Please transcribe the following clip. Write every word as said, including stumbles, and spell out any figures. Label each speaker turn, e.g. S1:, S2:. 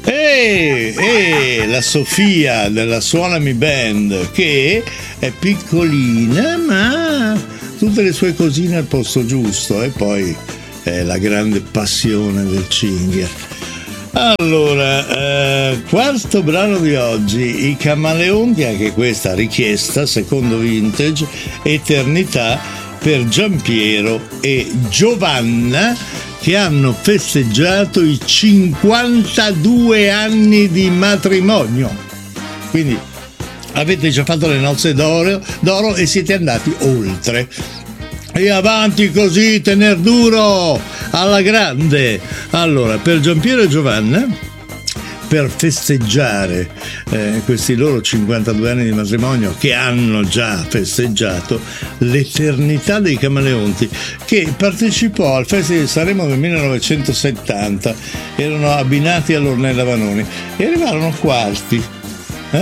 S1: E, e la Sofia della Suonami Band, che è piccolina ma tutte le sue cosine al posto giusto, e poi è la grande passione del Cinghia. Allora, eh, quarto brano di oggi, i Camaleonti, anche questa richiesta secondo Vintage, Eternità, per Giampiero e Giovanna, che hanno festeggiato i cinquantadue anni di matrimonio. Quindi avete già fatto le nozze d'oro, d'oro e siete andati oltre. E avanti così, tener duro, alla grande. Allora, per Giampiero e Giovanna, per festeggiare eh, questi loro cinquantadue anni di matrimonio, che hanno già festeggiato, l'Eternità dei Camaleonti, che partecipò al Festival di Sanremo del millenovecentosettanta, erano abbinati all'Ornella Vanoni e arrivarono quarti.